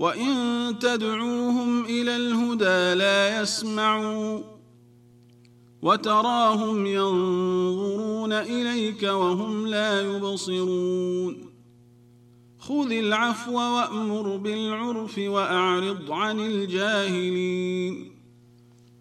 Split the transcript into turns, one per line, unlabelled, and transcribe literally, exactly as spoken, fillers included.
وإن تدعوهم إلى الهدى لا يسمعوا وتراهم ينظرون إليك وهم لا يبصرون خذ العفو وأمر بالعرف وأعرض عن الجاهلين